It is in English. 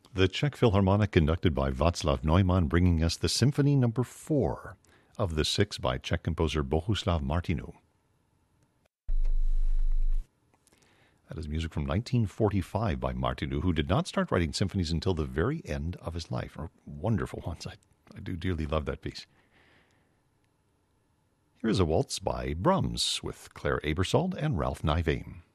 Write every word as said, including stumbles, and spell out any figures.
The Czech Philharmonic, conducted by Václav Neumann, bringing us the Symphony Number Four of the Six by Czech composer Bohuslav Martinu. That is music from nineteen forty-five by Martinu, who did not start writing symphonies until the very end of his life. Wonderful ones. I, I do dearly love that piece. Here is a waltz by Brahms with Claire Aebersold and Ralph Nivane.